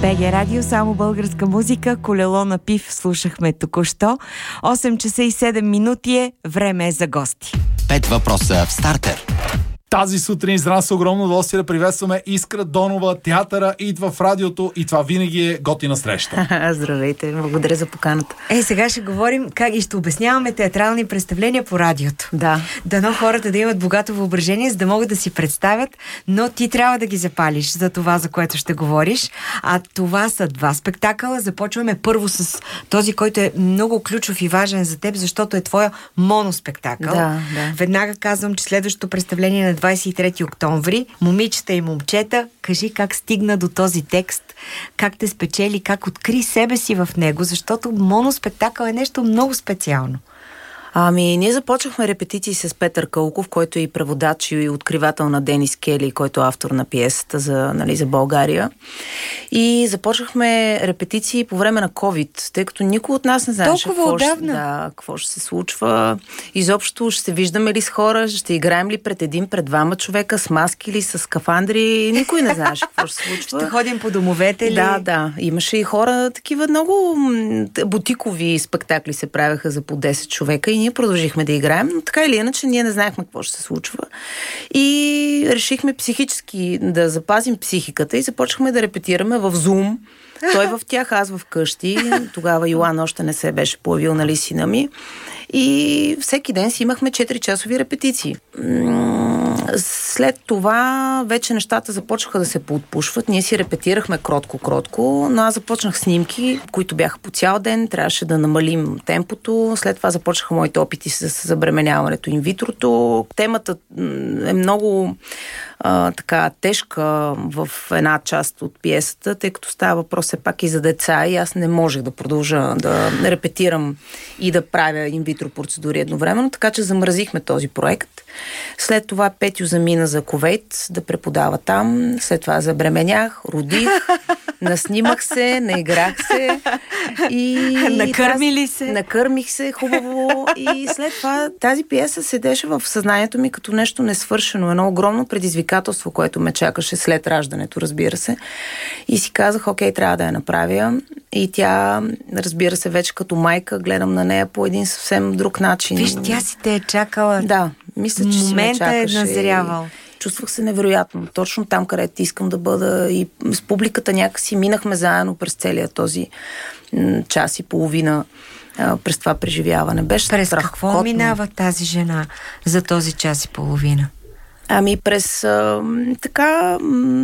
БГ Радио, само българска музика, колело на пив слушахме току-що. 8 часа и 7 минути е, време е за гости. 5 въпроса в стартер. Тази сутрин за нас е огромно удоволствие да приветстваме Искра Донова. Театъра идва в радиото и това винаги е готина среща. Здравейте, благодаря за поканата. Сега ще говорим как и ще обясняваме театрални представления по радиото. Да. Дано хората да имат богато въображение, за да могат да си представят, но ти трябва да ги запалиш за това, за което ще говориш. А това са 2 спектакъла. Започваме първо с този, който е много ключов и важен за теб, защото е твоя моноспектакъл. Да. Веднага казвам, че следващото представление на 23 октомври, Момичета и момчета, кажи как стигна до този текст, как те спечели, как откри себе си в него, защото моноспектакъл е нещо много специално. Ние започнахме репетиции с Петър Кълков, който е и преводач и откривател на Денис Кели, който е автор на пиесата за България. И започнахме репетиции по време на COVID, тъй като никой от нас не знаеше какво ще се случва. Изобщо ще се виждаме ли с хора, ще играем ли пред 2 човека, с маски ли, с скафандри. Никой не знаеше какво ще се случва. Ще ходим по домовете ли? Да. Имаше и хора, такива много бутикови спектакли се правяха за по 10 човека и ние продължихме да играем, но така или иначе ние не знаехме какво ще се случва. И решихме психически да запазим психиката и започнахме да репетираме в Zoom. Той в тях, аз в къщи. Тогава Йоан още не се беше появил, нали, сина ми. И всеки ден си имахме 4-часови репетиции. След това вече нещата започнаха да се поотпушват. Ние си репетирахме кротко, но аз започнах снимки, които бяха по цял ден. Трябваше да намалим темпото. След това започнаха моите опити с забременяването инвитрото. Темата е много така тежка в една част от пиесата, тъй като става въпрос все пак и за деца и аз не можех да продължа да репетирам и да правя инвитро процедури едновременно, така че замразихме този проект. След това Петю замина за Кувейт да преподава там, след това забременях, родих, наснимах се, наиграх се и... Накърмих се хубаво и след това тази пиеса седеше в съзнанието ми като нещо несвършено, едно огромно предизвикателство, което ме чакаше след раждането, разбира се. И си казах, окей, трябва да я направя. И тя, разбира се, вече като майка, гледам на нея по един съвсем друг начин. Виж, тя си те е чакала. Да, мисля, че си ме чакаше. Момента е назрявал. Чувствах се невероятно. Точно там, където искам да бъда. И с публиката някакси минахме заедно през целия този час и половина през това преживяване. Беше през страхотно. Какво минава тази жена за този час и половина? През така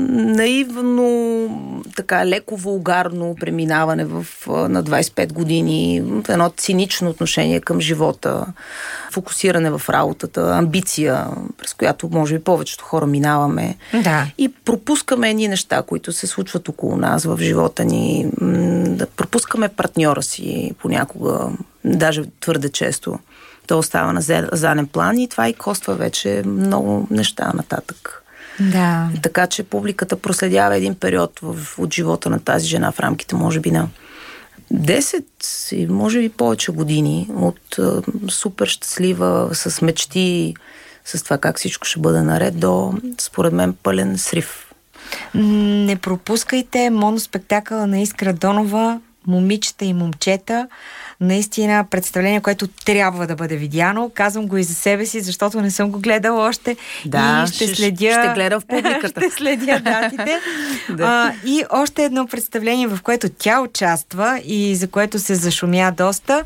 наивно, така леко вулгарно преминаване на 25 години, едно цинично отношение към живота, фокусиране в работата, амбиция, през която може би повечето хора минаваме. Да. И пропускаме едни неща, които се случват около нас в живота ни. Да пропускаме партньора си понякога, даже твърде често. То остава на заден план и това и коства вече много неща нататък. Да. Така че публиката проследява един период от живота на тази жена в рамките, може би, на 10 и може би повече години от супер щастлива, с мечти, с това как всичко ще бъде наред, до, според мен, пълен срив. Не пропускайте моноспектакъла на Искра Донова, Момичета и момчета. Наистина представление, което трябва да бъде видяно. Казвам го и за себе си, защото не съм го гледала още. Да, и ще гледам в публиката. Ще следя датите. И още едно представление, в което тя участва и за което се зашумя доста.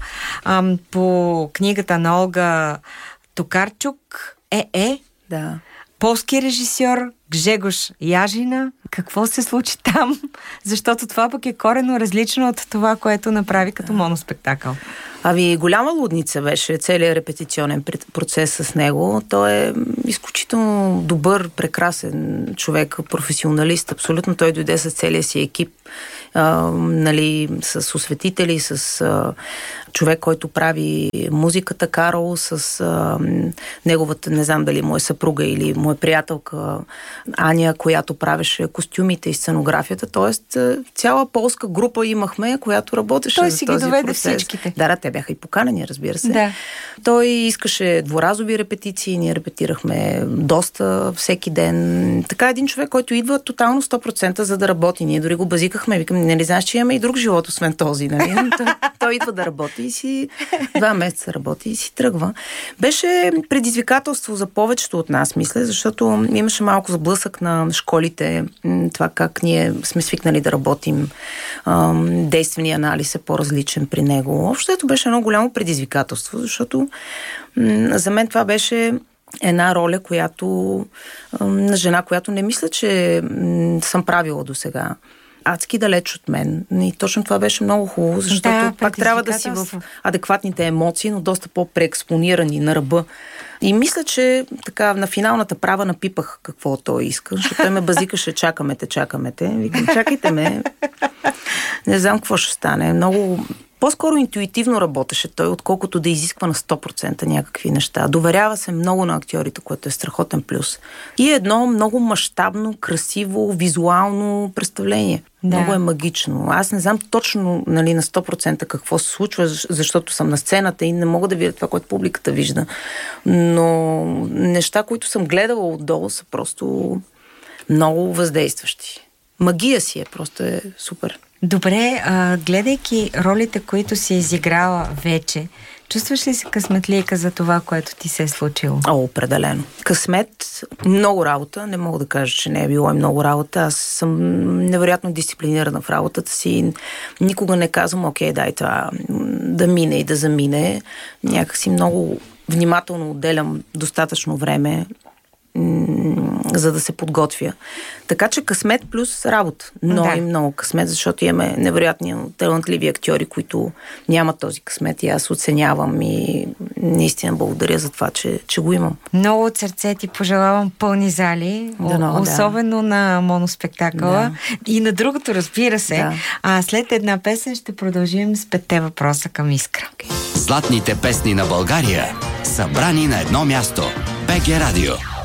По книгата на Олга Токарчук. Да. Полски режисьор Гжегош Яжина. Какво се случи там? Защото това пък е коренно различно от това, което направи като моноспектакъл. Голяма лудница беше целият репетиционен процес с него. Той е изключително добър, прекрасен човек, професионалист. Абсолютно той дойде с целия си екип, с осветители, с човек, който прави музиката, Карл, с неговата, не знам дали му е съпруга или му е приятелка Аня, която правеше костюмите и сценографията, т.е. цяла полска група имахме, която работеше той за си този ги доведе процес. всичките. Да, те бяха и поканени, разбира се. Да. Той искаше дворазови репетиции, ние репетирахме доста всеки ден. Така един човек, който идва тотално 100% за да работи. Ние дори го базикахме, викам, не ли знаеш, че имаме и друг живот, освен този, нали? Той идва да работи и си 2 месеца работи и си тръгва. Беше предизвикателство за повечето от нас, мисля, защото имаше малко сблъсък на школите, това как ние сме свикнали да работим. Действения анализ е по-различен при него. Общото беше едно голямо предизвикателство, защото за мен това беше една роля, на жена, която не мисля, че съм правила до сега. Адски далеч от мен. И точно това беше много хубаво, защото пак трябва да си в адекватните емоции, но доста по-преекспонирани на ръба. И мисля, че така на финалната права напипах какво той иска, защото той ме базикаше, чакаме те. Викам, чакайте ме. Не знам какво ще стане. Много... По-скоро интуитивно работеше той, отколкото да изисква на 100% някакви неща. Доверява се много на актьорите, което е страхотен плюс. И едно много мащабно, красиво, визуално представление. Да. Много е магично. Аз не знам точно на 100% какво се случва, защото съм на сцената и не мога да видя това, което публиката вижда. Но неща, които съм гледала отдолу, са просто много въздействащи. Магия си е, просто е супер. Добре, гледайки ролите, които си изиграла вече, чувстваш ли се късметлийка за това, което ти се е случило? Определено. Късмет, много работа. Не мога да кажа, че не е било и много работа. Аз съм невероятно дисциплинирана в работата си. Никога не казвам, окей, дай това да мине и да замине. Някакси много внимателно отделям достатъчно време, за да се подготвя. Така че късмет плюс работа. Но и много късмет, защото имаме невероятни талантливи актьори, които нямат този късмет и аз оценявам и наистина благодаря за това, че го имам. Много от сърце ти пожелавам пълни зали, особено на моноспектакъла и на другото, разбира се. Да. А след една песен ще продължим с 5 въпроса към Искра. Златните песни на България, събрани на едно място. БГ Радио.